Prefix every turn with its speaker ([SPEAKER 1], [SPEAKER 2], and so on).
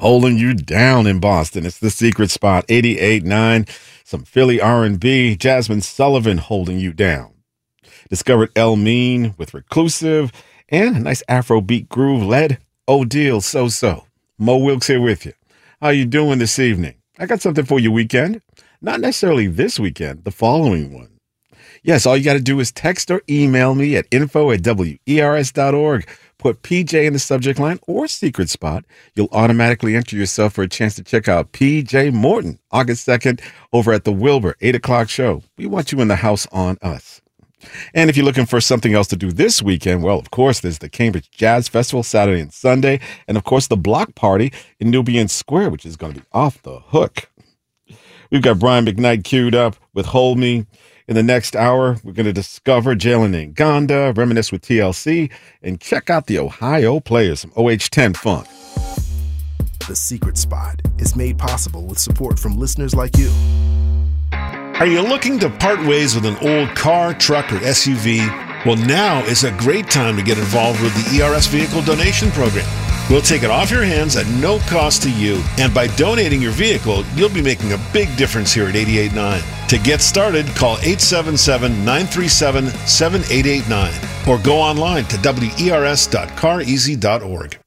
[SPEAKER 1] Holding you down in Boston. It's The Secret Spot, 88.9. Some Philly R&B. Jasmine Sullivan holding you down. Discovered El Mean with Reclusive and a nice Afrobeat groove led Odile So-So. Mo Wilkes here with you. How you doing this evening? I got something for your weekend. Not necessarily this weekend, the following one. Yes, all you got to do is text or email me at info@wers.org. Put PJ in the subject line or Secret Spot. You'll automatically enter yourself for a chance to check out PJ Morton, August 2nd, over at the Wilbur, 8 o'clock show. We want you in the house on us. And if you're looking for something else to do this weekend, well, of course, there's the Cambridge Jazz Festival Saturday and Sunday, and of course, the Block Party in Nubian Square, which is going to be off the hook. We've got Brian McKnight queued up with Hold Me. In the next hour, we're going to discover Jalen Nganda, reminisce with TLC, and check out the Ohio Players, some OH10 funk.
[SPEAKER 2] The Secret Spot is made possible with support from listeners like you.
[SPEAKER 3] Are you looking to part ways with an old car, truck, or SUV? Well, now is a great time to get involved with the ERS Vehicle Donation Program. We'll take it off your hands at no cost to you. And by donating your vehicle, you'll be making a big difference here at 88.9. To get started, call 877-937-7889 or go online to wers.careasy.org.